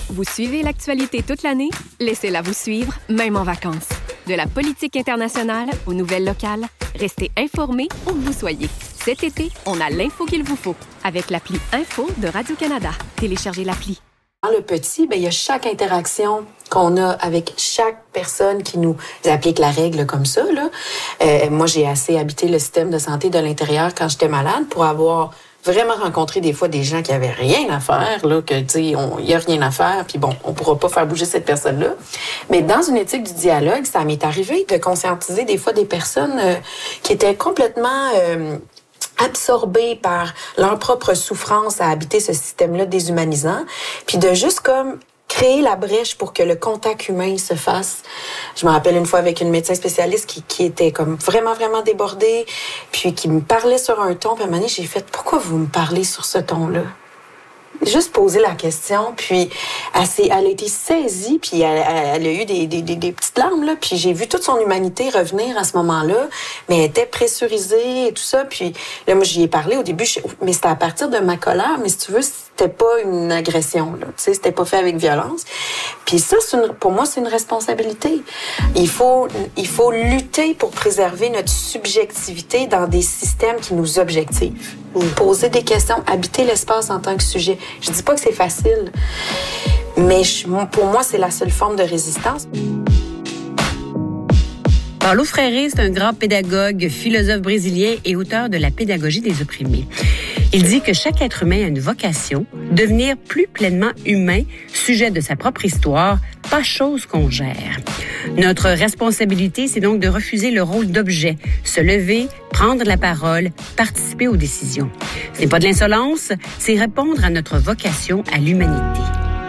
Vous suivez l'actualité toute l'année? Laissez-la vous suivre, même en vacances. De la politique internationale aux nouvelles locales, restez informés où que vous soyez. Cet été, on a l'info qu'il vous faut avec l'appli Info de Radio-Canada. Téléchargez l'appli. Dans le petit, il y a chaque interaction qu'on a avec chaque personne qui nous applique la règle comme ça. Là. Moi, j'ai assez habité le système de santé de l'intérieur quand j'étais malade pour avoir vraiment rencontré des fois des gens qui avaient rien à faire, là, que il y a rien à faire, puis bon, on pourra pas faire bouger cette personne-là. Mais dans une éthique du dialogue, ça m'est arrivé de conscientiser des fois des personnes qui étaient complètement absorbés par leur propre souffrance à habiter ce système-là déshumanisant, puis de juste comme créer la brèche pour que le contact humain se fasse. Je me rappelle une fois avec une médecin spécialiste qui était comme vraiment, vraiment débordée, puis qui me parlait sur un ton, puis à un moment donné, j'ai fait « Pourquoi vous me parlez sur ce ton-là? » Juste poser la question, puis elle a été saisie, puis elle a eu des petites larmes, là, puis j'ai vu toute son humanité revenir à ce moment-là, mais elle était pressurisée et tout ça, puis là, moi, j'y ai parlé au début, mais c'était à partir de ma colère, mais si tu veux, c'était pas une agression, là, tu sais, c'était pas fait avec violence. Puis ça, pour moi, c'est une responsabilité. Il faut lutter pour préserver notre subjectivité dans des systèmes qui nous objectivent. Poser des questions, habiter l'espace en tant que sujet. Je dis pas que c'est facile, mais pour moi, c'est la seule forme de résistance. Paulo Freire, c'est un grand pédagogue, philosophe brésilien et auteur de La pédagogie des opprimés. Il dit que chaque être humain a une vocation, devenir plus pleinement humain, sujet de sa propre histoire, pas chose qu'on gère. Notre responsabilité, c'est donc de refuser le rôle d'objet, se lever, prendre la parole, participer aux décisions. Ce n'est pas de l'insolence, c'est répondre à notre vocation à l'humanité.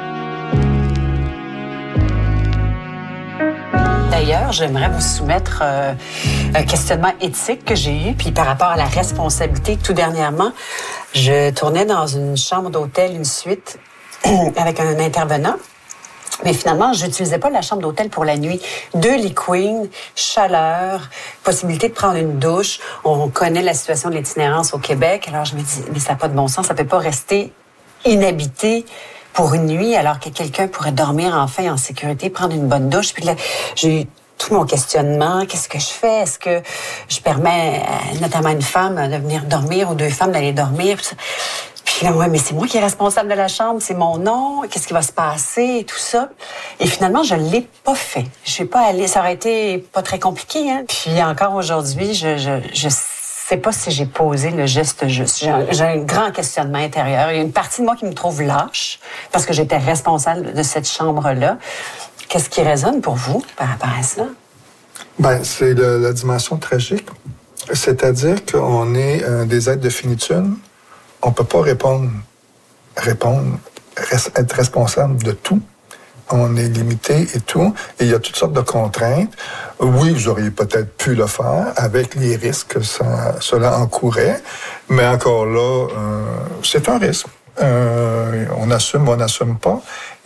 D'ailleurs, j'aimerais vous soumettre un questionnement éthique que j'ai eu, puis par rapport à la responsabilité. Tout dernièrement, je tournais dans une chambre d'hôtel, une suite, avec un intervenant. Mais finalement, je n'utilisais pas la chambre d'hôtel pour la nuit. 2 lits queen, chaleur, possibilité de prendre une douche. On connaît la situation de l'itinérance au Québec. Alors, je me dis, mais ça n'a pas de bon sens. Ça ne peut pas rester inhabité pour une nuit, alors que quelqu'un pourrait dormir enfin en sécurité, prendre une bonne douche. Puis là, j'ai eu tout mon questionnement. Qu'est-ce que je fais? Est-ce que je permets notamment à une femme de venir dormir ou 2 femmes d'aller dormir? Puis là, ouais, mais c'est moi qui est responsable de la chambre, c'est mon nom. Qu'est-ce qui va se passer et tout ça? Et finalement, je l'ai pas fait. Je suis pas allée. Ça aurait été pas très compliqué, hein. Puis encore aujourd'hui, je sais pas si j'ai posé le geste juste. J'ai un grand questionnement intérieur. Il y a une partie de moi qui me trouve lâche parce que j'étais responsable de cette chambre-là. Qu'est-ce qui résonne pour vous par rapport à ça? Ben, c'est la dimension tragique. C'est-à-dire qu'on est des êtres de finitude. On peut pas répondre, être responsable de tout. On est limité et tout. Et il y a toutes sortes de contraintes. Oui, vous auriez peut-être pu le faire avec les risques que cela encourait. Mais encore là, c'est un risque. On assume, on n'assume pas.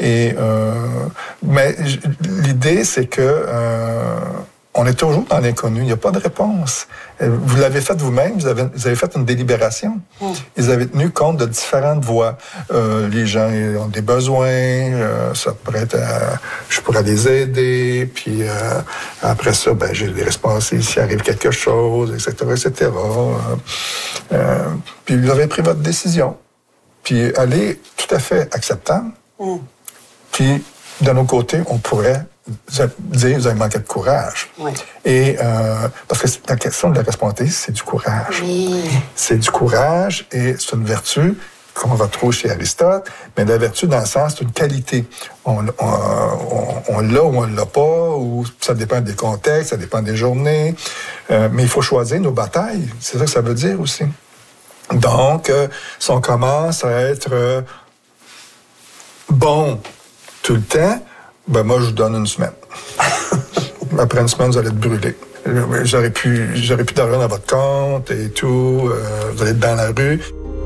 Mais l'idée, c'est que on est toujours dans l'inconnu. Il n'y a pas de réponse. Vous l'avez fait vous-même. Vous avez fait une délibération. Ils avaient tenu compte de différentes voies. Les gens ont des besoins. Ça pourrait être, je pourrais les aider. Puis après ça, j'ai les responsabilités s'il arrive quelque chose, etc. Puis vous avez pris votre décision. Puis elle est tout à fait acceptable. Puis d'un autre côté, on pourrait dire vous avez manqué de courage. Oui. Et parce que la question de la responsabilité, c'est du courage. Oui. C'est du courage et c'est une vertu qu'on retrouve chez Aristote, mais la vertu dans le sens, c'est une qualité. On l'a ou on l'a pas, ou ça dépend des contextes, ça dépend des journées. Mais il faut choisir nos batailles. C'est ça que ça veut dire aussi. Donc, si on commence à être bon tout le temps, moi, je vous donne une semaine. Après une semaine, vous allez être brûlé. J'aurais plus d'argent dans votre compte et tout. Vous allez être dans la rue.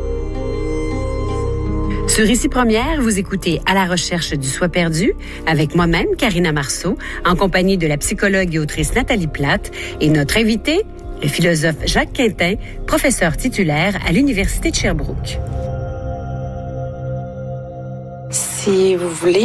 Sur Ici Première, vous écoutez À la recherche du soi perdu avec moi-même, Karina Marceau, en compagnie de la psychologue et autrice Nathalie Plate et notre invité, le philosophe Jacques Quintin, professeur titulaire à l'Université de Sherbrooke. Si vous voulez,